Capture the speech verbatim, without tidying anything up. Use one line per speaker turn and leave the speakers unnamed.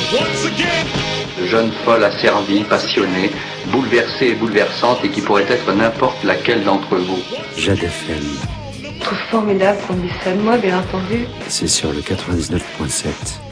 De jeune folle asservie, passionnée, bouleversée et bouleversante et qui pourrait être n'importe laquelle d'entre vous.
Jade F M.
Je trouve formidable qu'on dise ça de moi, bien entendu.
C'est sur le quatre-vingt-dix-neuf point sept.